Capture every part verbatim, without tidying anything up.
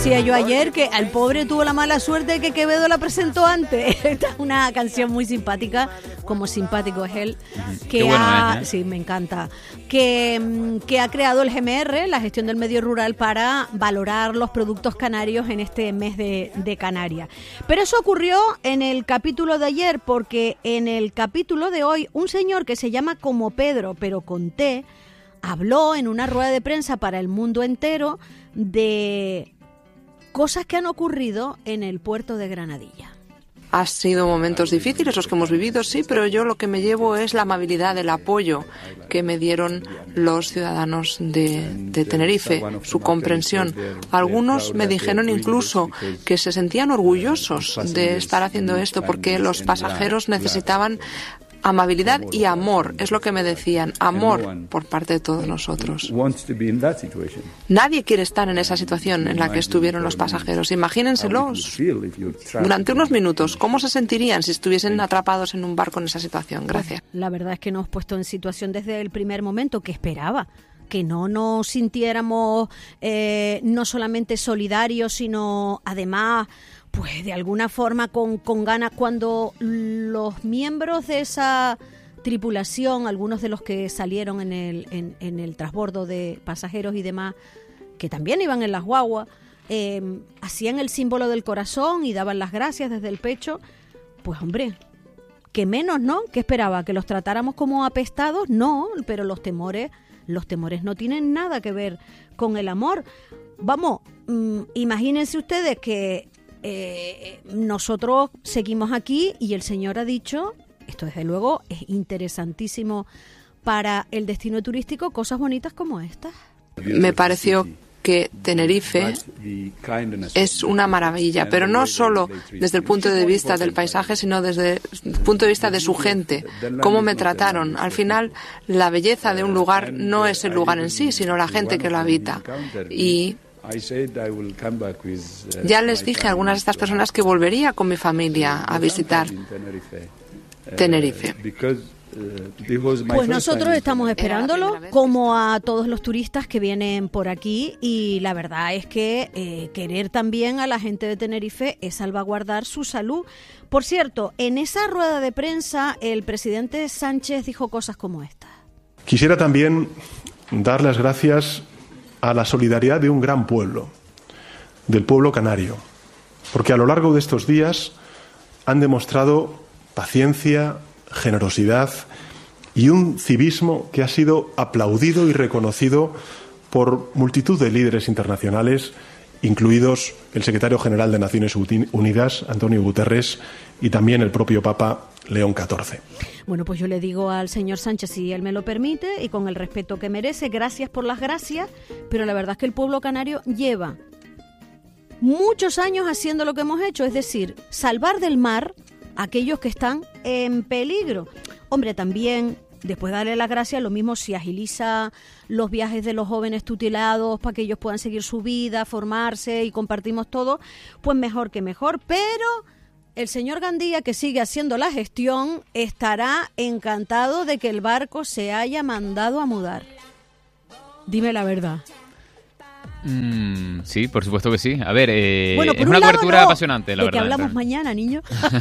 decía yo ayer, que al pobre tuvo la mala suerte de que Quevedo la presentó antes. Esta es una canción muy simpática, como simpático es él, que Qué bueno ha, es, ¿eh? sí, me encanta, que, que ha creado el G M R, la gestión del medio rural, para valorar los productos canarios en este mes de, de Canarias. Pero eso ocurrió en el capítulo de ayer, porque en el capítulo de hoy un señor que se llama como Pedro, pero con T, habló en una rueda de prensa para el mundo entero de cosas que han ocurrido en el puerto de Granadilla. Han sido momentos difíciles los que hemos vivido, sí, pero yo lo que me llevo es la amabilidad, el apoyo que me dieron los ciudadanos de, de Tenerife, su comprensión. Algunos me dijeron incluso que se sentían orgullosos de estar haciendo esto porque los pasajeros necesitaban amabilidad y amor, es lo que me decían, amor por parte de todos nosotros. Nadie quiere estar en esa situación en la que estuvieron los pasajeros. Imagínenselos durante unos minutos, ¿cómo se sentirían si estuviesen atrapados en un barco en esa situación? Gracias. La verdad es que nos hemos puesto en situación desde el primer momento que esperaba, que no nos sintiéramos eh, no solamente solidarios, sino además, pues de alguna forma con, con ganas, cuando los miembros de esa tripulación, algunos de los que salieron en el, en, en el transbordo de pasajeros y demás, que también iban en las guaguas, eh, hacían el símbolo del corazón y daban las gracias desde el pecho, pues hombre, que menos, ¿no? ¿Qué esperaba? ¿Que los tratáramos como apestados? No, pero los temores, los temores no tienen nada que ver con el amor. Vamos, mmm, imagínense ustedes que Eh, nosotros seguimos aquí y el señor ha dicho, esto desde luego es interesantísimo para el destino turístico, cosas bonitas como estas. Me pareció que Tenerife es una maravilla, pero no solo desde el punto de vista del paisaje, sino desde el punto de vista de su gente, cómo me trataron. Al final, la belleza de un lugar no es el lugar en sí, sino la gente que lo habita. Y ya les dije a algunas de estas personas que volvería con mi familia a visitar Tenerife. Pues nosotros estamos esperándolo, como a todos los turistas que vienen por aquí, y la verdad es que eh, querer también a la gente de Tenerife es salvaguardar su salud. Por cierto, en esa rueda de prensa el presidente Sánchez dijo cosas como esta. Quisiera también dar las gracias a la solidaridad de un gran pueblo, del pueblo canario, porque a lo largo de estos días han demostrado paciencia, generosidad y un civismo que ha sido aplaudido y reconocido por multitud de líderes internacionales, incluidos el secretario general de Naciones Unidas, Antonio Guterres, y también el propio Papa León catorce. Bueno, pues yo le digo al señor Sánchez, si él me lo permite y con el respeto que merece, gracias por las gracias, pero la verdad es que el pueblo canario lleva muchos años haciendo lo que hemos hecho, es decir, salvar del mar a aquellos que están en peligro. Hombre, también, después de darle las gracias, lo mismo si agiliza los viajes de los jóvenes tutelados para que ellos puedan seguir su vida, formarse y compartimos todo, pues mejor que mejor, pero el señor Gandía, que sigue haciendo la gestión, estará encantado de que el barco se haya mandado a mudar. Dime la verdad. Mm, sí, por supuesto que sí. A ver, eh, bueno, es una un lado, cobertura no, apasionante, la de verdad. Que hablamos mañana, niño.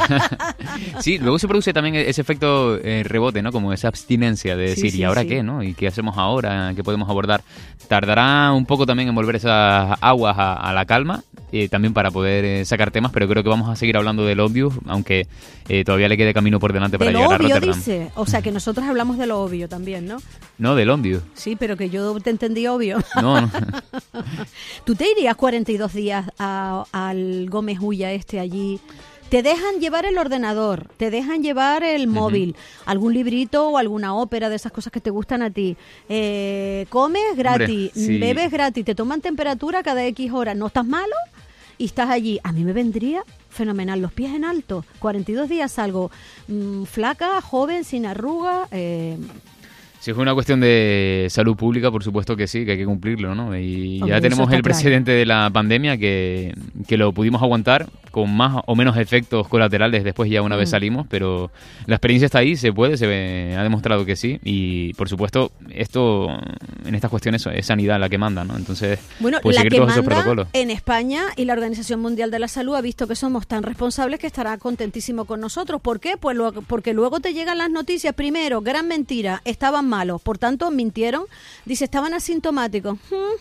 Sí, luego se produce también ese efecto eh, rebote, ¿no? Como esa abstinencia de decir, sí, sí, ¿y ahora sí. qué, no? ¿Y qué hacemos ahora? ¿Qué podemos abordar? Tardará un poco también en volver esas aguas a, a la calma, eh, también para poder eh, sacar temas, pero creo que vamos a seguir hablando del obvio, aunque eh, todavía le quede camino por delante para de llegar lo obvio, a Rotterdam. dice. O sea, que nosotros hablamos de lo obvio también, ¿no? No, del obvio. Sí, pero que yo te entendí obvio. No, no. ¿Tú te irías cuarenta y dos días a, al Gómez Ulla este allí? Te dejan llevar el ordenador, te dejan llevar el uh-huh. móvil, algún librito o alguna ópera de esas cosas que te gustan a ti. Eh, comes gratis, Hombre, sí. bebes gratis, te toman temperatura cada X horas. ¿No estás malo? Y estás allí. A mí me vendría fenomenal, los pies en alto. cuarenta y dos días salgo mmm, flaca, joven, sin arruga. Eh, Si es una cuestión de salud pública, por supuesto que sí, que hay que cumplirlo, ¿no? Y Hombre, ya tenemos el claro. precedente de la pandemia que, que lo pudimos aguantar con más o menos efectos colaterales después ya una mm. vez salimos, pero la experiencia está ahí, se puede, se ve, ha demostrado que sí, y por supuesto esto en estas cuestiones es sanidad la que manda, ¿no? Entonces, bueno, pues la seguir que todos manda esos protocolos. En España, y la Organización Mundial de la Salud ha visto que somos tan responsables que estará contentísimo con nosotros. ¿Por qué? Pues lo, porque luego te llegan las noticias. Primero, gran mentira, estaban malos, por tanto mintieron. Dice, estaban asintomáticos.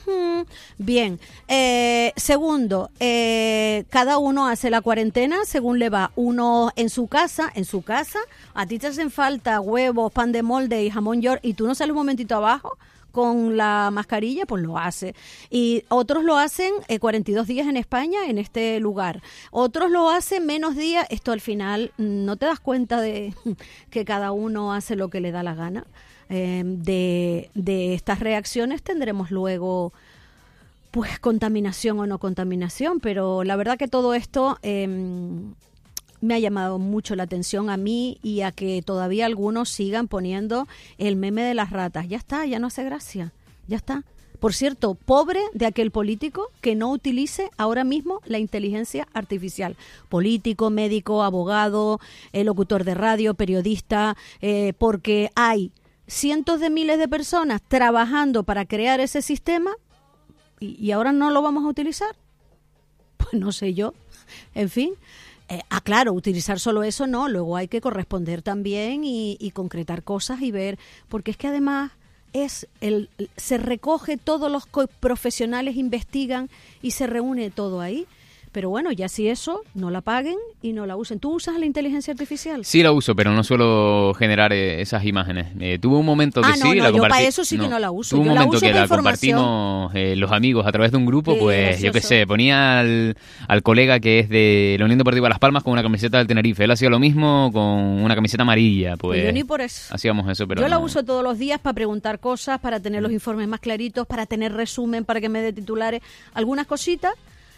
Bien. Eh, segundo, eh, cada uno hace la cuarentena según le va. Uno en su casa, en su casa, a ti te hacen falta huevos, pan de molde y jamón york, y tú no sales un momentito abajo con la mascarilla, pues lo hace. Y otros lo hacen eh, cuarenta y dos días en España, en este lugar. Otros lo hacen menos días. Esto al final no te das cuenta de que cada uno hace lo que le da la gana. Eh, de, de estas reacciones tendremos luego pues contaminación o no contaminación, pero la verdad que todo esto eh, me ha llamado mucho la atención a mí y a que todavía algunos sigan poniendo el meme de las ratas. Ya está, ya no hace gracia, ya está. Por cierto, pobre de aquel político que no utilice ahora mismo la inteligencia artificial. Político, médico, abogado, eh, locutor de radio, periodista, eh, porque hay cientos de miles de personas trabajando para crear ese sistema y, y ahora no lo vamos a utilizar. Pues no sé yo, en fin. Eh, ah, claro, utilizar solo eso no, luego hay que corresponder también y, y concretar cosas y ver, porque es que además es el se recoge, todos los profesionales investigan y se reúne todo ahí. Pero bueno, ya si eso, no la paguen y no la usen. ¿Tú usas la inteligencia artificial? Sí la uso, pero no suelo generar eh, esas imágenes. Eh, tuve un momento que ah, sí, no, no, la yo compartí. para eso sí no, que no la uso. Tuve yo un momento la uso que la información. compartimos eh, los amigos a través de un grupo, Qué pues gracioso. Yo qué sé, ponía al, al colega que es de la Unión Deportiva Las Palmas con una camiseta del Tenerife. Él hacía lo mismo con una camiseta amarilla. Pues, pues yo ni por eso. Hacíamos eso, pero Yo no. la uso todos los días para preguntar cosas, para tener los informes más claritos, para tener resumen, para que me dé titulares, algunas cositas.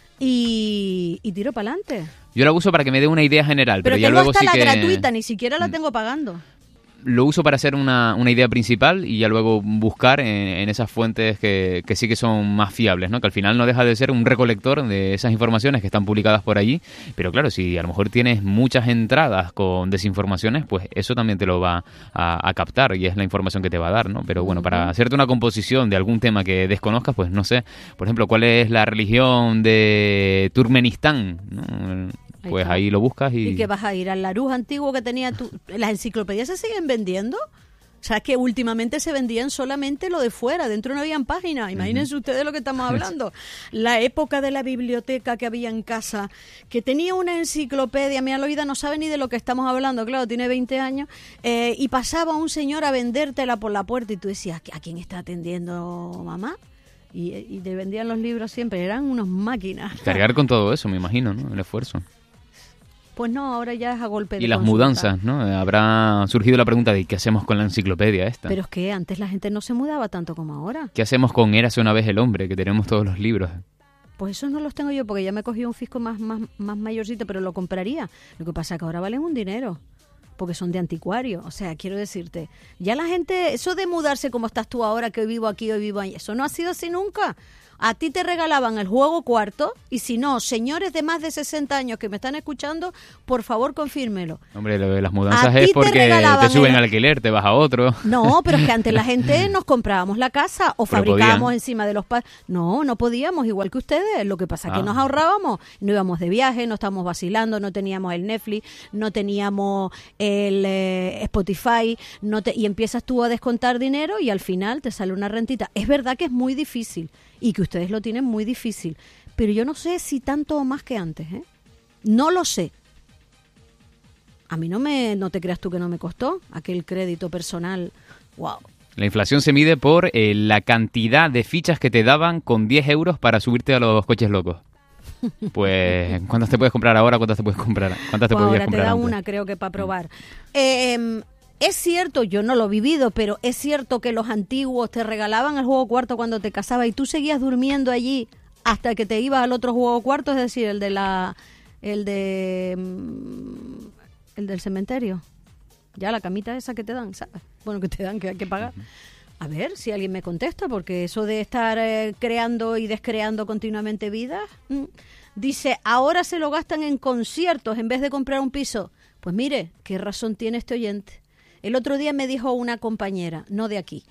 Y, y tiro para adelante. Yo la uso para que me dé una idea general, pero, pero ya tengo luego hasta sí la que... gratuita, ni siquiera la tengo pagando. Lo uso para hacer una, una idea principal y ya luego buscar en, en esas fuentes que, que sí que son más fiables, ¿no? Que al final no deja de ser un recolector de esas informaciones que están publicadas por allí, pero claro, si a lo mejor tienes muchas entradas con desinformaciones, pues eso también te lo va a, a captar y es la información que te va a dar, ¿no? Pero bueno, uh-huh. para hacerte una composición de algún tema que desconozcas, pues no sé, por ejemplo, ¿cuál es la religión de Turkmenistán? ¿No? Pues ahí lo buscas y... ¿Y que vas a ir al Larousse antiguo que tenía tú? ¿Las enciclopedias se siguen vendiendo? O sea, es que últimamente se vendían solamente lo de fuera, dentro no habían páginas. Imagínense uh-huh. ustedes lo que estamos hablando. La época de la biblioteca que había en casa, que tenía una enciclopedia, mi Aloida no sabe ni de lo que estamos hablando, claro, tiene veinte años, eh, y pasaba un señor a vendértela por la puerta y tú decías, ¿a quién está atendiendo mamá? Y, y te vendían los libros siempre, eran unos máquinas. Cargar con todo eso, me imagino, ¿no? El esfuerzo. Pues no, ahora ya es a golpe de Y las consulta. mudanzas, ¿no? Habrá surgido la pregunta de ¿qué hacemos con la enciclopedia esta? Pero es que antes la gente no se mudaba tanto como ahora. ¿Qué hacemos con Érase una vez el hombre, que tenemos todos los libros? Pues esos no los tengo yo porque ya me cogí un fisco más, más, más mayorcito, pero lo compraría. Lo que pasa es que ahora valen un dinero, porque son de anticuario. O sea, quiero decirte, ya la gente, eso de mudarse como estás tú ahora, que hoy vivo aquí, hoy vivo ahí, eso no ha sido así nunca. A ti te regalaban el juego cuarto y si no, señores de más de sesenta años que me están escuchando, por favor confírmelo. Hombre, lo de las mudanzas es porque te, te suben el alquiler, te vas a otro. No, pero es que antes la gente nos comprábamos la casa o pero fabricábamos podían. Encima de los... Pa- no, no podíamos, igual que ustedes. Lo que pasa es ah. que nos ahorrábamos. No íbamos de viaje, no estábamos vacilando, no teníamos el Netflix, no teníamos el eh, Spotify, no te- y empiezas tú a descontar dinero y al final te sale una rentita. Es verdad que es muy difícil y que ustedes lo tienen muy difícil, pero yo no sé si tanto o más que antes, ¿eh? No lo sé. A mí no me, no te creas tú que no me costó aquel crédito personal. Wow. La inflación se mide por eh, la cantidad de fichas que te daban con diez euros para subirte a los coches locos. Pues, ¿cuántas te puedes comprar ahora? ¿Cuántas te puedes comprar? ¿Cuántas te pues podías ahora comprar te da antes? una, creo que para probar. Eh, es cierto, yo no lo he vivido, pero es cierto que los antiguos te regalaban el juego cuarto cuando te casabas y tú seguías durmiendo allí hasta que te ibas al otro juego cuarto, es decir, el de la, el de, el del cementerio. Ya la camita esa que te dan, ¿sabes? Bueno, que te dan, que hay que pagar. A ver si alguien me contesta, porque eso de estar eh, creando y descreando continuamente vidas... Mm. Dice, ahora se lo gastan en conciertos en vez de comprar un piso. Pues mire, qué razón tiene este oyente. El otro día me dijo una compañera, no de aquí,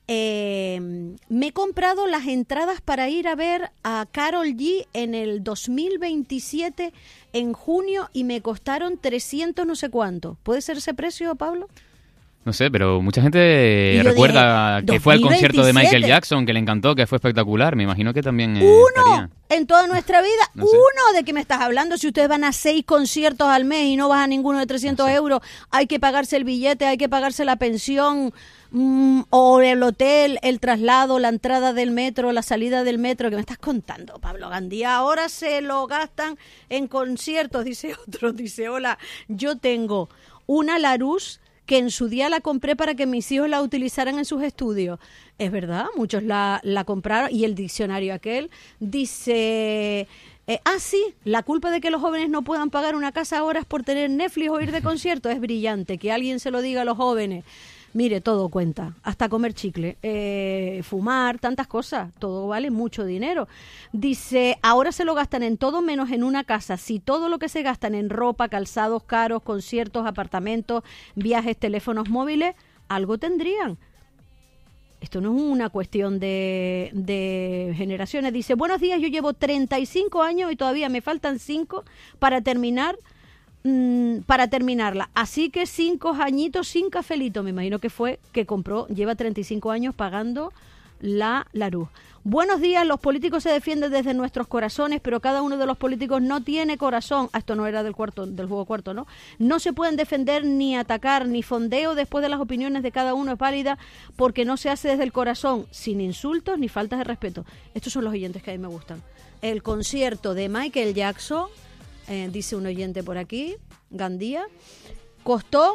eh, me he comprado las entradas para ir a ver a Karol G en el dos mil veintisiete en junio y me costaron trescientos no sé cuánto. ¿Puede ser ese precio, Pablo? No sé, pero mucha gente recuerda dije, que fue al concierto de Michael Jackson, que le encantó, que fue espectacular. Me imagino que también eh, Uno estaría. En toda nuestra vida. No sé. Uno, ¿de qué me estás hablando? Si ustedes van a seis conciertos al mes y no vas a ninguno de trescientos no sé. euros, hay que pagarse el billete, hay que pagarse la pensión, mmm, o el hotel, el traslado, la entrada del metro, la salida del metro. ¿Qué me estás contando, Pablo Gandía? Ahora se lo gastan en conciertos, dice otro. Dice, hola, yo tengo una Larousse que en su día la compré para que mis hijos la utilizaran en sus estudios. Es verdad, muchos la, la compraron. Y el diccionario aquel dice... Eh, ah, sí, la culpa de que los jóvenes no puedan pagar una casa ahora es por tener Netflix o ir de concierto. Es brillante, que alguien se lo diga a los jóvenes. Mire, todo cuenta, hasta comer chicle, eh, fumar, tantas cosas, todo vale mucho dinero. Dice, ahora se lo gastan en todo menos en una casa. Si todo lo que se gastan en ropa, calzados caros, conciertos, apartamentos, viajes, teléfonos móviles, algo tendrían. Esto no es una cuestión de, de generaciones. Dice, buenos días, yo llevo treinta y cinco años y todavía me faltan cinco para terminar para terminarla, así que cinco añitos sin cafelito, me imagino que fue que compró, lleva treinta y cinco años pagando la Larousse. Buenos días, los políticos se defienden desde nuestros corazones, pero cada uno de los políticos no tiene corazón. Ah, esto no era del cuarto, del juego cuarto, ¿no? No se pueden defender ni atacar, ni fondeo después de las opiniones de cada uno es válida, porque no se hace desde el corazón, sin insultos ni faltas de respeto. Estos son los oyentes que a mí me gustan. El concierto de Michael Jackson, Eh, dice un oyente por aquí, Gandía, costó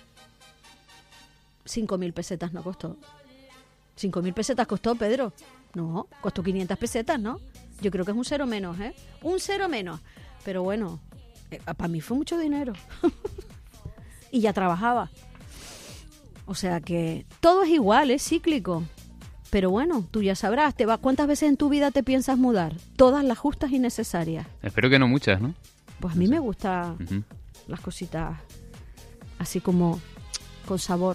cinco mil pesetas, no costó. cinco mil pesetas costó, Pedro. No, costó quinientas pesetas, ¿no? Yo creo que es un cero menos, ¿eh? Un cero menos. Pero bueno, eh, para mí fue mucho dinero. Y ya trabajaba. O sea que todo es igual, es cíclico. Pero bueno, tú ya sabrás, te va, ¿cuántas veces en tu vida te piensas mudar? Todas las justas y necesarias. Espero que no muchas, ¿no? Pues a mí me gustan uh-huh. las cositas así como con sabor,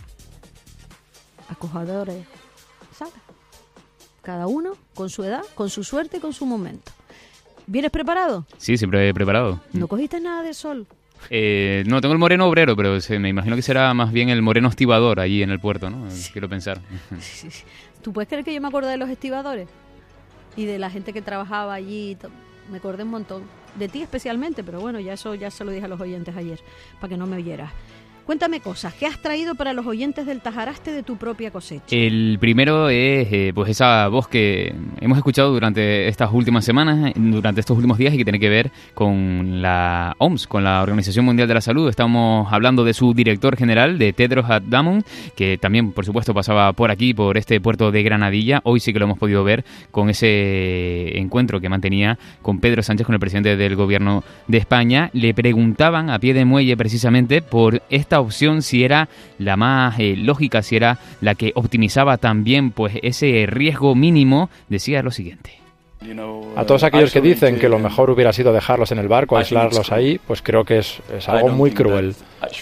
acogedores, ¿sabes? Cada uno con su edad, con su suerte y con su momento. ¿Vienes preparado? Sí, siempre he preparado. ¿No cogiste nada de sol? Eh, no, tengo el moreno obrero, pero se, me imagino que será más bien el moreno estibador allí en el puerto, ¿no? Sí. Quiero pensar. Sí, sí. ¿Tú puedes creer que yo me acuerdo de los estibadores? Y de la gente que trabajaba allí, me acordé un montón. De ti especialmente, pero bueno, ya eso ya se lo dije a los oyentes ayer, para que no me oyeras. Cuéntame cosas, ¿qué has traído para los oyentes del Tajaraste de tu propia cosecha? El primero es eh, pues esa voz que hemos escuchado durante estas últimas semanas, durante estos últimos días, y que tiene que ver con la O M S, con la Organización Mundial de la Salud. Estamos hablando de su director general, de Tedros Adhanom, que también, por supuesto, pasaba por aquí, por este puerto de Granadilla. Hoy sí que lo hemos podido ver con ese encuentro que mantenía con Pedro Sánchez, con el presidente del Gobierno de España. Le preguntaban a pie de muelle precisamente por esta opción, si era la más eh, lógica, si era la que optimizaba también pues ese riesgo mínimo. Decía lo siguiente: a todos aquellos que dicen que lo mejor hubiera sido dejarlos en el barco, aislarlos ahí, pues creo que es, es algo muy cruel.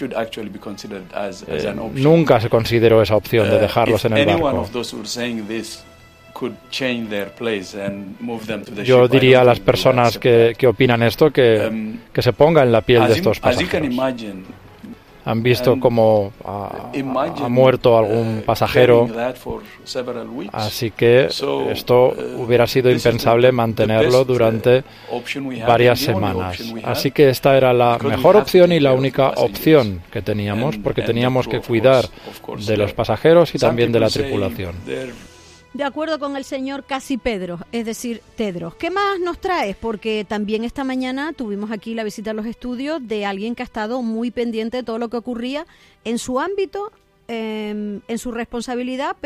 Eh, nunca se consideró esa opción de dejarlos en el barco. Yo diría a las personas que, que opinan esto que, que se pongan en la piel de estos pasajeros. Han visto cómo ha, ha muerto algún pasajero, así que esto hubiera sido impensable mantenerlo durante varias semanas. Así que esta era la mejor opción y la única opción que teníamos, porque teníamos que cuidar de los pasajeros y también de la tripulación. De acuerdo con el señor Casi Pedro, es decir, Tedros. ¿Qué más nos traes? Porque también esta mañana tuvimos aquí la visita a los estudios de alguien que ha estado muy pendiente de todo lo que ocurría en su ámbito, eh, en su responsabilidad, pero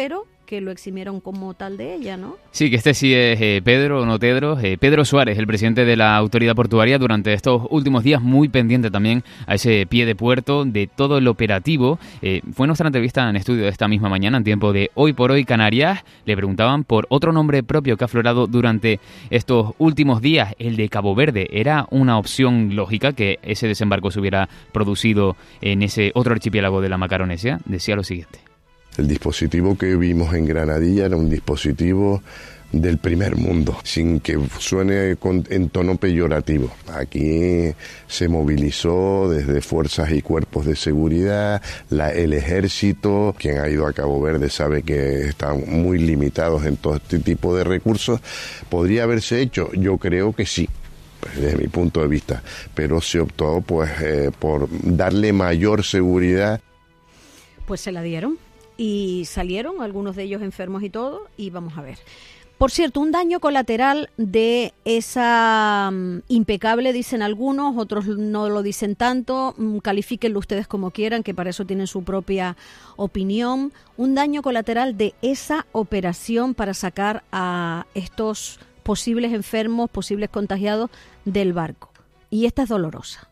que lo eximieron como tal de ella, ¿no? Sí, que este sí es eh, Pedro, no Tedros, eh, Pedro Suárez, el presidente de la autoridad portuaria, durante estos últimos días muy pendiente también a ese pie de puerto de todo el operativo. Eh, fue nuestra entrevista en estudio de esta misma mañana, en tiempo de Hoy por Hoy Canarias. Le preguntaban por otro nombre propio que ha aflorado durante estos últimos días, el de Cabo Verde. ¿Era una opción lógica que ese desembarco se hubiera producido en ese otro archipiélago de la Macaronesia? Decía lo siguiente. El dispositivo que vimos en Granadilla era un dispositivo del primer mundo, sin que suene con, en tono peyorativo. Aquí se movilizó desde fuerzas y cuerpos de seguridad, la, el ejército. Quien ha ido a Cabo Verde sabe que están muy limitados en todo este tipo de recursos. ¿Podría haberse hecho? Yo creo que sí, desde mi punto de vista, pero se optó pues eh, por darle mayor seguridad. Pues se la dieron y salieron algunos de ellos enfermos y todo, y vamos a ver. Por cierto, un daño colateral de esa um, impecable, dicen algunos, otros no lo dicen tanto, um, califíquenlo ustedes como quieran, que para eso tienen su propia opinión. Un daño colateral de esa operación para sacar a estos posibles enfermos, posibles contagiados del barco. Y esta es dolorosa.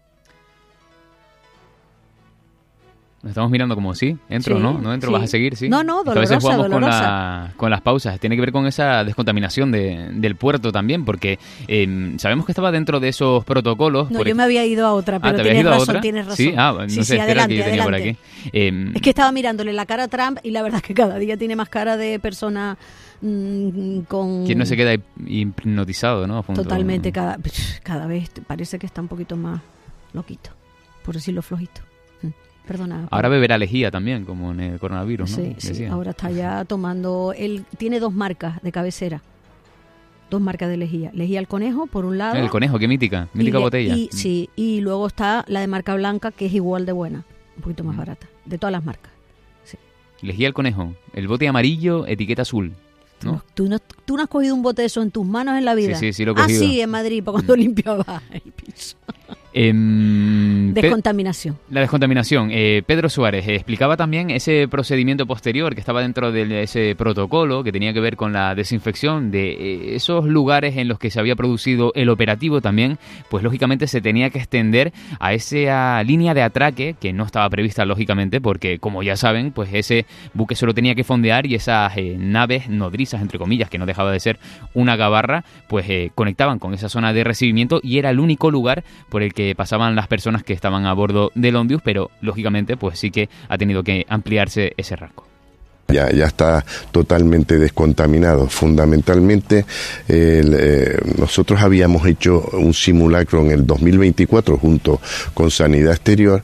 Nos estamos mirando como, sí, entro, sí, ¿no? ¿No entro? Sí. ¿Vas a seguir? Sí. No, no, dolorosa, a veces jugamos dolorosa. Con, la, con las pausas. Tiene que ver con esa descontaminación de, del puerto también, porque eh, sabemos que estaba dentro de esos protocolos. No, por... yo me había ido a otra, pero ah, tienes razón, otra? tienes razón. Sí, ah, no sí, sé, sí, espera adelante, que yo tenía adelante. por aquí. Eh, es que estaba mirándole la cara a Trump y la verdad es que cada día tiene más cara de persona mmm, con... ¿Quién no se queda hipnotizado, no? Punto... Totalmente, cada, cada vez parece que está un poquito más loquito, por decirlo flojito. Perdona. Ahora beberá lejía también, como en el coronavirus, ¿no? Sí, sí, ahora está ya tomando... Él tiene dos marcas de cabecera, dos marcas de lejía. Lejía el conejo, por un lado. El conejo, qué mítica, mítica y, botella. Y, mm. Sí, y luego está la de marca blanca, que es igual de buena, un poquito más mm. barata, de todas las marcas. Sí. Lejía el conejo, el bote amarillo, etiqueta azul. ¿No? ¿Tú, no, tú no has cogido un bote de eso en tus manos en la vida. Sí, sí, sí lo he cogido. Ah, sí, en Madrid, para cuando mm. limpiaba el piso. Eh, descontaminación. Pe- la descontaminación. Eh, Pedro Suárez eh, explicaba también ese procedimiento posterior que estaba dentro de ese protocolo que tenía que ver con la desinfección de eh, esos lugares en los que se había producido el operativo también, pues lógicamente se tenía que extender a esa línea de atraque que no estaba prevista lógicamente porque, como ya saben, pues ese buque solo tenía que fondear y esas eh, naves nodrizas, entre comillas, que no dejaba de ser una gabarra, pues eh, conectaban con esa zona de recibimiento y era el único lugar por el que que pasaban las personas que estaban a bordo del Ondius, pero lógicamente pues sí que ha tenido que ampliarse ese rango. Ya, ya está totalmente descontaminado. Fundamentalmente, el, eh, nosotros habíamos hecho un simulacro en el dos mil veinticuatro junto con Sanidad Exterior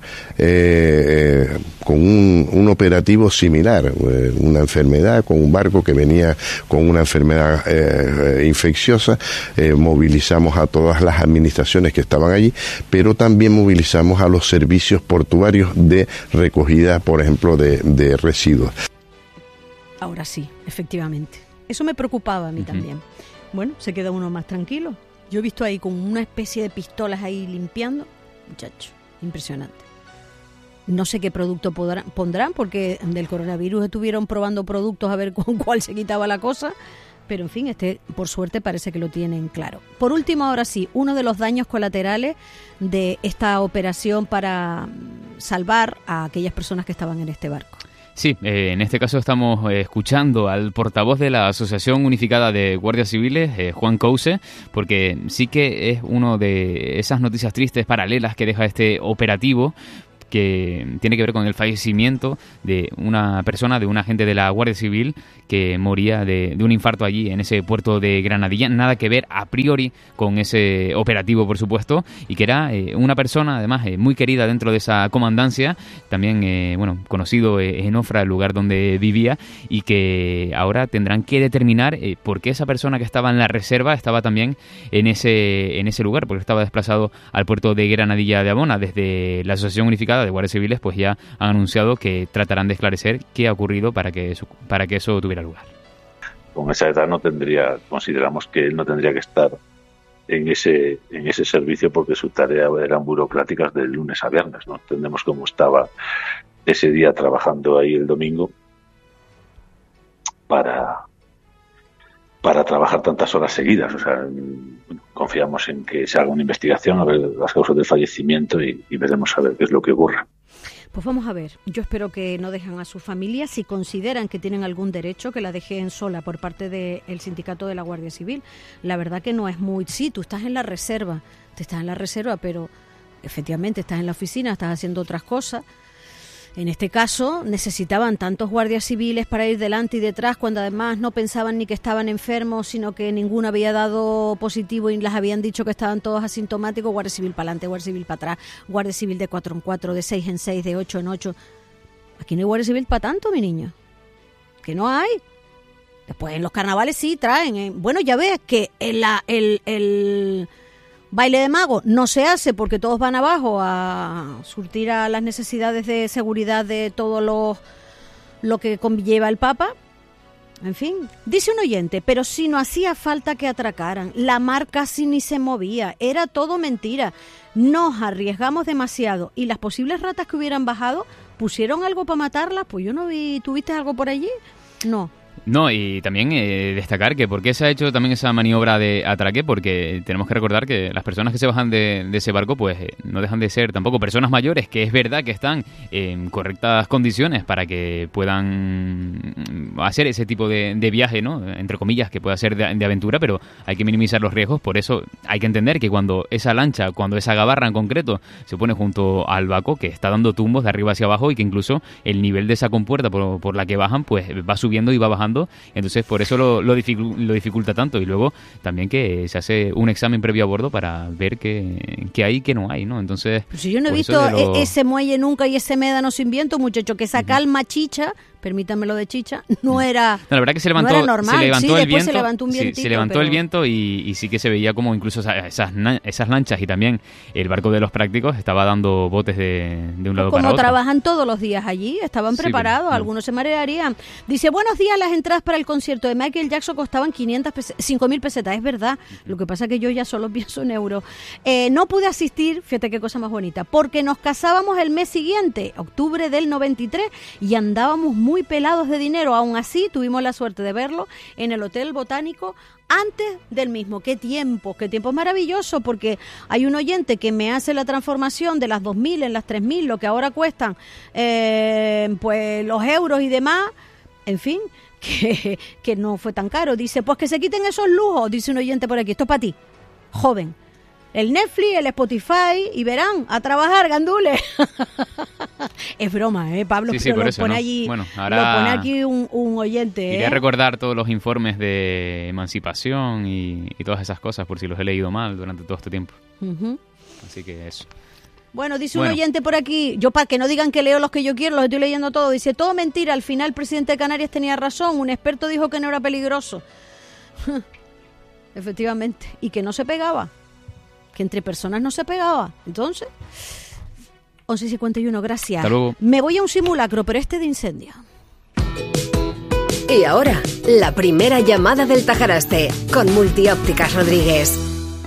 eh, eh, con un, un operativo similar, eh, una enfermedad, con un barco que venía con una enfermedad eh, infecciosa. Eh, movilizamos a todas las administraciones que estaban allí, pero también movilizamos a los servicios portuarios de recogida, por ejemplo, de, de residuos. Ahora sí, efectivamente. Eso me preocupaba a mí uh-huh. también. Bueno, se queda uno más tranquilo. Yo he visto ahí con una especie de pistolas ahí limpiando. Muchacho, impresionante. No sé qué producto podrán, pondrán, porque del coronavirus estuvieron probando productos a ver con cuál se quitaba la cosa. Pero en fin, este por suerte parece que lo tienen claro. Por último, ahora sí, uno de los daños colaterales de esta operación para salvar a aquellas personas que estaban en este barco. Sí, eh, en este caso estamos eh, escuchando al portavoz de la Asociación Unificada de Guardias Civiles, eh, Juan Couce, porque sí que es uno de esas noticias tristes paralelas que deja este operativo, que tiene que ver con el fallecimiento de una persona, de un agente de la Guardia Civil que moría de, de un infarto allí en ese puerto de Granadilla. Nada que ver a priori con ese operativo, por supuesto, y que era eh, una persona, además, eh, muy querida dentro de esa comandancia, también, eh, bueno, conocido eh, en Ofra, el lugar donde vivía, y que ahora tendrán que determinar eh, por qué esa persona que estaba en la reserva estaba también en ese, en ese lugar, porque estaba desplazado al puerto de Granadilla de Abona. Desde la Asociación Unificada de Guardias Civiles pues ya han anunciado que tratarán de esclarecer qué ha ocurrido para que eso, para que eso tuviera lugar. Con esa edad no tendría, consideramos que él no tendría que estar en ese en ese servicio porque su tarea eran burocráticas de lunes a viernes, ¿no? Entendemos cómo estaba ese día trabajando ahí el domingo para, para trabajar tantas horas seguidas. O sea, bueno, confiamos en que se haga una investigación a ver las causas del fallecimiento y, y veremos a ver qué es lo que ocurre. Pues vamos a ver, yo espero que no dejen a su familia, si consideran que tienen algún derecho, que la dejen sola por parte del sindicato de la Guardia Civil. La verdad que no es muy... Sí, tú estás en la reserva, te estás en la reserva, pero efectivamente estás en la oficina, estás haciendo otras cosas. En este caso necesitaban tantos guardias civiles para ir delante y detrás, cuando además no pensaban ni que estaban enfermos, sino que ninguno había dado positivo y les habían dicho que estaban todos asintomáticos. Guardia civil para adelante, guardia civil para atrás, guardia civil de cuatro en cuatro, de seis en seis, de ocho en ocho. Aquí no hay guardia civil para tanto, mi niño. Que no hay. Después en los carnavales sí traen. ¿eh? Bueno, ya ves que el, el, el baile de mago no se hace porque todos van abajo a surtir a las necesidades de seguridad de todo lo, lo que conlleva el Papa. En fin, dice un oyente, pero si no hacía falta que atracaran, la mar casi ni se movía, era todo mentira. Nos arriesgamos demasiado y las posibles ratas que hubieran bajado, ¿pusieron algo para matarlas? Pues yo no vi, ¿tuviste algo por allí? No. No, y también eh, destacar que por qué se ha hecho también esa maniobra de atraque, porque tenemos que recordar que las personas que se bajan de, de ese barco pues eh, no dejan de ser tampoco personas mayores, que es verdad que están en correctas condiciones para que puedan hacer ese tipo de, de viaje, ¿no? Entre comillas, que pueda ser de, de aventura, pero hay que minimizar los riesgos. Por eso hay que entender que cuando esa lancha, cuando esa gabarra en concreto se pone junto al barco, que está dando tumbos de arriba hacia abajo y que incluso el nivel de esa compuerta por, por la que bajan pues va subiendo y va bajando. Entonces por eso lo, lo, dificu- lo dificulta tanto. Y luego también que se hace un examen previo a bordo para ver qué, qué hay y qué no hay, ¿no? Entonces, pues si yo no he visto lo... ese muelle nunca y ese médano sin viento, muchacho, que esa calma chicha, permítanme lo de chicha, no era, no, la verdad que se levantó, no era normal. Se levantó sí, el viento, se levantó un vientito, sí, se levantó pero... el viento y, y sí que se veía como incluso esas, esas lanchas y también el barco de los prácticos estaba dando botes de, de un lado como para otro. Como trabajan todos los días allí, estaban preparados, sí, pero, algunos no. se marearían. Dice, buenos días, las entradas para el concierto de Michael Jackson costaban quinientas pesetas, cinco mil pesetas, es verdad. Uh-huh. Lo que pasa es que yo ya solo pienso en euros. Eh, no pude asistir, fíjate qué cosa más bonita, porque nos casábamos el mes siguiente, octubre del noventa y tres, y andábamos muy pelados de dinero. Aún así, tuvimos la suerte de verlo en el Hotel Botánico antes del mismo. ¡Qué tiempo! ¡Qué tiempo maravilloso! Porque hay un oyente que me hace la transformación de las dos mil en las tres mil, lo que ahora cuestan eh, pues los euros y demás. En fin, que, que no fue tan caro. Dice, pues que se quiten esos lujos, dice un oyente por aquí. Esto es para ti, joven. El Netflix, el Spotify, y verán, a trabajar, gandules. Es broma, ¿eh, Pablo? Sí, sí, pero por lo, eso, pone ¿no? allí, bueno, ahora lo pone aquí un, un oyente. Quería ¿eh? recordar todos los informes de emancipación y, y todas esas cosas, por si los he leído mal durante todo este tiempo. Uh-huh. Así que eso. Bueno, dice bueno. un oyente por aquí, yo para que no digan que leo los que yo quiero, los estoy leyendo todos. Dice, todo mentira, al final el presidente de Canarias tenía razón, un experto dijo que no era peligroso. Efectivamente, y que no se pegaba. Que entre personas no se pegaba. Entonces, once cincuenta y uno, gracias. Hasta luego. Me voy a un simulacro, pero este de incendio. Y ahora, la primera llamada del Tajaraste, con Multiópticas Rodríguez.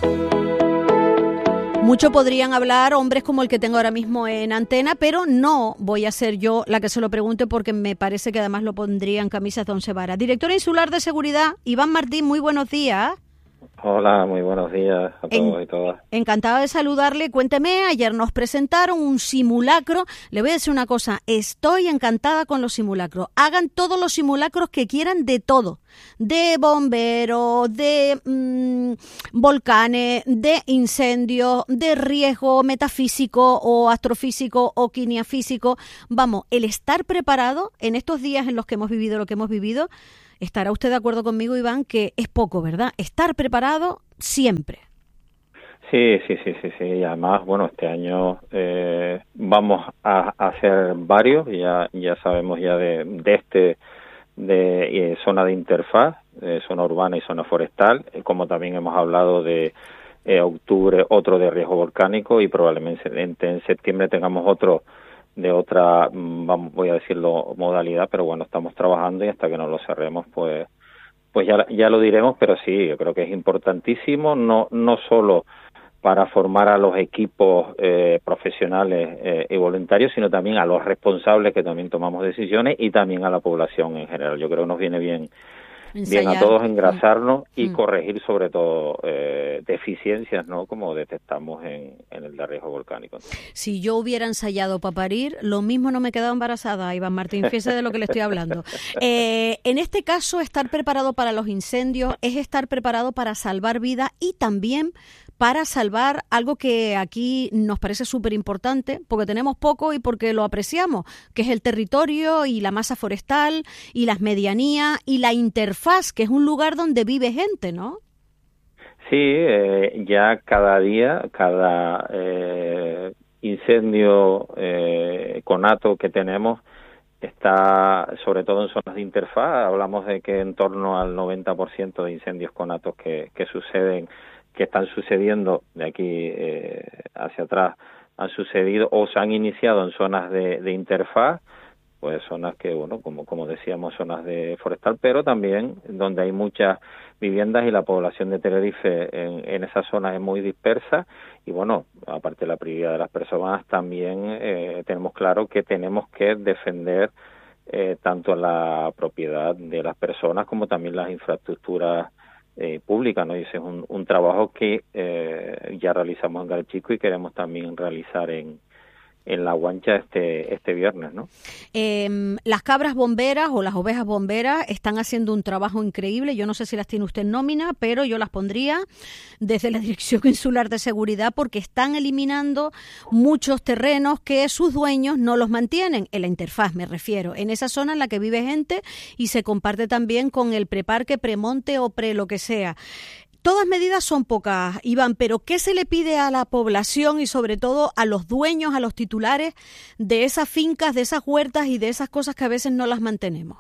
Mucho podrían hablar hombres como el que tengo ahora mismo en antena, pero no voy a ser yo la que se lo pregunte porque me parece que además lo pondría en camisas de once varas. Director insular de seguridad, Iván Martín, muy buenos días. Hola, muy buenos días a todos en, y todas. Encantada de saludarle. Cuénteme, ayer nos presentaron un simulacro. Le voy a decir una cosa, estoy encantada con los simulacros. Hagan todos los simulacros que quieran de todo. De bomberos, de mmm, volcanes, de incendios, de riesgo metafísico o astrofísico o quiniafísico. Vamos, el estar preparado en estos días en los que hemos vivido lo que hemos vivido. Estará usted de acuerdo conmigo, Iván, que es poco, ¿verdad? Estar preparado siempre. Sí, sí, sí, sí, sí. Y además, bueno, este año eh, vamos a, a hacer varios. Ya, ya sabemos ya de, de este de eh, zona de interfaz, eh, zona urbana y zona forestal, eh, como también hemos hablado de eh, octubre, otro de riesgo volcánico y probablemente en, en septiembre tengamos otro de otra, vamos, voy a decirlo, modalidad, pero bueno, estamos trabajando y hasta que no lo cerremos, pues pues ya ya lo diremos, pero sí, yo creo que es importantísimo, no no solo para formar a los equipos eh, profesionales eh, y voluntarios, sino también a los responsables que también tomamos decisiones y también a la población en general. Yo creo que nos viene bien, bien a todos engrasarnos mm. y mm. corregir sobre todo eh, deficiencias, ¿no? Como detectamos en, en el de riesgo volcánico. Si yo hubiera ensayado para parir, lo mismo no me quedaba embarazada, Iván Martín, fíjese de lo que le estoy hablando. Eh, en este caso, estar preparado para los incendios es estar preparado para salvar vidas y también para salvar algo que aquí nos parece súper importante, porque tenemos poco y porque lo apreciamos, que es el territorio y la masa forestal y las medianías y la interfaz, que es un lugar donde vive gente, ¿no? Sí, eh, ya cada día, cada eh, incendio eh, conato que tenemos está sobre todo en zonas de interfaz. Hablamos de que en torno al noventa por ciento de incendios conatos que, que suceden que están sucediendo de aquí eh, hacia atrás han sucedido o se han iniciado en zonas de, de interfaz, pues zonas que, bueno, como como decíamos, zonas de forestal, pero también donde hay muchas viviendas y la población de Tenerife en, en esas zonas es muy dispersa y, bueno, aparte de la prioridad de las personas, también eh, tenemos claro que tenemos que defender eh, tanto la propiedad de las personas como también las infraestructuras Eh, pública, ¿no? Y ese es un, un trabajo que eh, ya realizamos en Galchico y queremos también realizar en, en La Guancha este este viernes, ¿no? Eh, las cabras bomberas o las ovejas bomberas están haciendo un trabajo increíble. Yo no sé si las tiene usted en nómina, pero yo las pondría desde la Dirección Insular de Seguridad porque están eliminando muchos terrenos que sus dueños no los mantienen, en la interfaz me refiero, en esa zona en la que vive gente y se comparte también con el preparque, premonte o pre lo que sea. Todas medidas son pocas, Iván, pero ¿qué se le pide a la población y sobre todo a los dueños, a los titulares de esas fincas, de esas huertas y de esas cosas que a veces no las mantenemos?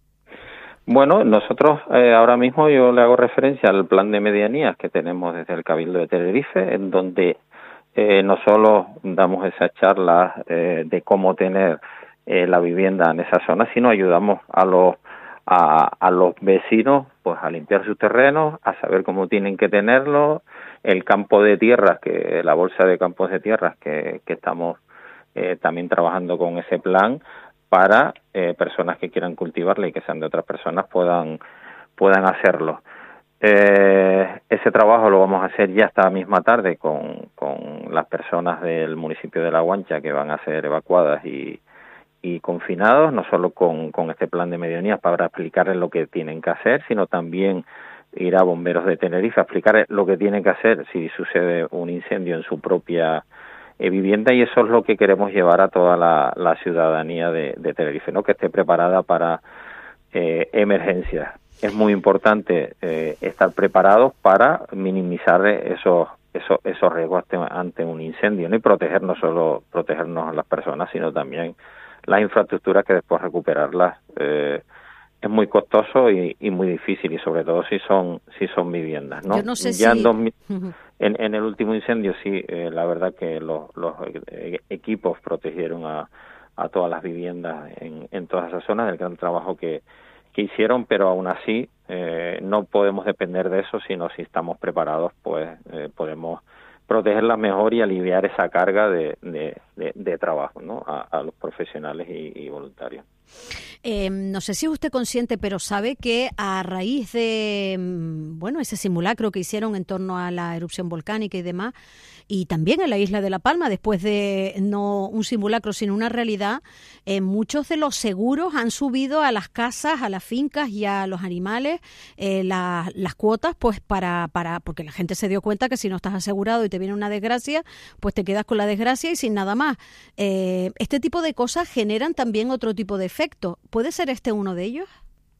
Bueno, nosotros eh, ahora mismo yo le hago referencia al plan de medianías que tenemos desde el Cabildo de Tenerife, en donde eh, no solo damos esas charlas eh, de cómo tener eh, la vivienda en esa zona, sino ayudamos a los A, a los vecinos pues a limpiar sus terrenos, a saber cómo tienen que tenerlo, el campo de tierras, que la bolsa de campos de tierras que, que estamos eh, también trabajando con ese plan para eh, personas que quieran cultivarla y que sean de otras personas puedan puedan hacerlo. Eh, ese trabajo lo vamos a hacer ya esta misma tarde con, con las personas del municipio de La Guancha que van a ser evacuadas y y confinados, no solo con, con este plan de medianías para explicarles lo que tienen que hacer, sino también ir a bomberos de Tenerife a explicarles lo que tienen que hacer si sucede un incendio en su propia eh, vivienda, y eso es lo que queremos llevar a toda la, la ciudadanía de, de Tenerife, ¿no? Que esté preparada para eh, emergencias. Es muy importante eh, estar preparados para minimizar esos esos, esos riesgos ante, ante un incendio, ¿no? Y proteger no solo protegernos a las personas, sino también las infraestructuras, que después recuperarlas eh, es muy costoso y, y muy difícil, y sobre todo si son si son viviendas, ¿no? Yo no sé ya si... en, dos mil, uh-huh. en, en el último incendio sí, eh, la verdad que los, los equipos protegieron a, a todas las viviendas en, en todas esas zonas, del gran trabajo que, que hicieron, pero aún así eh, no podemos depender de eso, sino si estamos preparados, pues eh, podemos protegerla mejor y aliviar esa carga de, de, de, de trabajo, ¿no? a, a los profesionales y, y voluntarios. Eh, no sé si es usted consciente, pero sabe que a raíz de bueno ese simulacro que hicieron en torno a la erupción volcánica y demás, y también en la isla de La Palma, después de no un simulacro sino una realidad, eh, muchos de los seguros han subido a las casas, a las fincas y a los animales eh, la, las cuotas, pues para, para porque la gente se dio cuenta que si no estás asegurado y te viene una desgracia, pues te quedas con la desgracia y sin nada más. Eh, este tipo de cosas generan también otro tipo de efecto. ¿Puede ser este uno de ellos?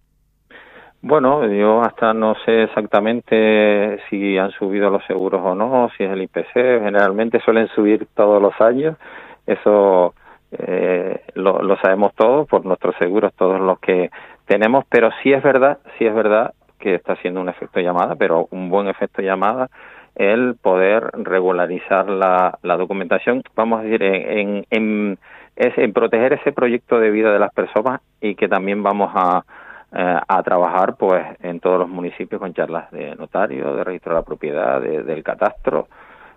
Bueno, yo hasta no sé exactamente si han subido los seguros o no, si es el I P C, generalmente suelen subir todos los años, eso eh, lo, lo sabemos todos por nuestros seguros, todos los que tenemos, pero sí es verdad, sí es verdad que está siendo un efecto llamada, pero un buen efecto llamada el poder regularizar la, la documentación, vamos a decir, en, en, en, es, en proteger ese proyecto de vida de las personas, y que también vamos a, eh, a trabajar pues en todos los municipios con charlas de notario, de registro de la propiedad, de, del catastro,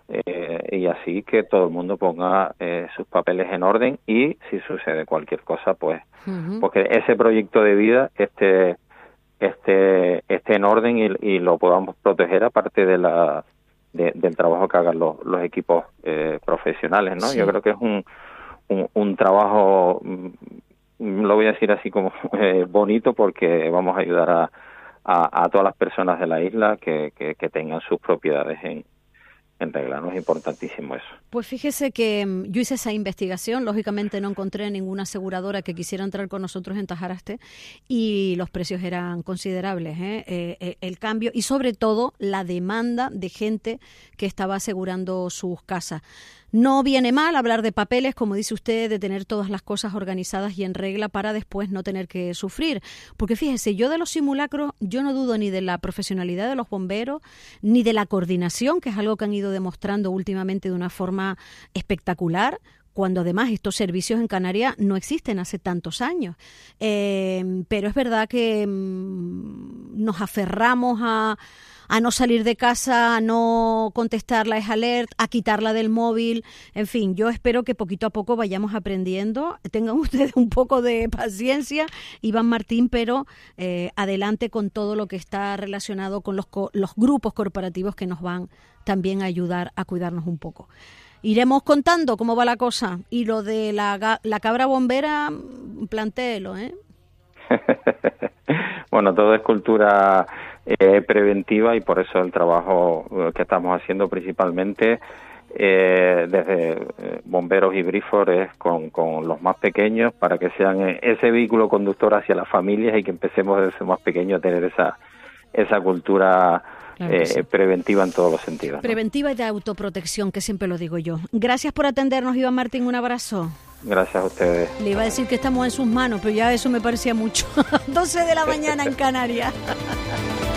eh, y así que todo el mundo ponga eh, sus papeles en orden y si sucede cualquier cosa, pues uh-huh. porque ese proyecto de vida esté, esté, esté en orden y, y lo podamos proteger aparte de la de, del trabajo que hagan los, los equipos eh, profesionales, ¿no? Sí. Yo creo que es un, un, un trabajo, lo voy a decir así como eh, bonito, porque vamos a ayudar a, a, a todas las personas de la isla que, que, que tengan sus propiedades en en regla, ¿no? Es importantísimo eso. Pues fíjese que um, yo hice esa investigación, lógicamente no encontré ninguna aseguradora que quisiera entrar con nosotros en Tajaraste y los precios eran considerables, ¿eh? Eh, eh, el cambio y sobre todo la demanda de gente que estaba asegurando sus casas. No viene mal hablar de papeles, como dice usted, de tener todas las cosas organizadas y en regla para después no tener que sufrir. Porque fíjese, yo de los simulacros, yo no dudo ni de la profesionalidad de los bomberos, ni de la coordinación, que es algo que han ido demostrando últimamente de una forma espectacular, cuando además estos servicios en Canarias no existen hace tantos años. Eh, pero es verdad que mmm, nos aferramos a... a no salir de casa, a no contestar la alert, a quitarla del móvil. En fin, yo espero que poquito a poco vayamos aprendiendo. Tengan ustedes un poco de paciencia, Iván Martín, pero eh, adelante con todo lo que está relacionado con los, co- los grupos corporativos que nos van también a ayudar a cuidarnos un poco. Iremos contando cómo va la cosa. Y lo de la, la cabra bombera, plantéelo, ¿eh? Bueno, todo es cultura eh, preventiva y por eso el trabajo que estamos haciendo principalmente eh, desde eh, bomberos y Brifor es con, con los más pequeños para que sean ese vehículo conductor hacia las familias y que empecemos desde más pequeños a tener esa, esa cultura Claro eh, sí. preventiva en todos los sentidos, ¿no? Preventiva y de autoprotección, que siempre lo digo yo. Gracias por atendernos, Iván Martín, un abrazo. Gracias a ustedes. Le iba a decir que estamos en sus manos, pero ya eso me parecía mucho. doce de la mañana en Canarias.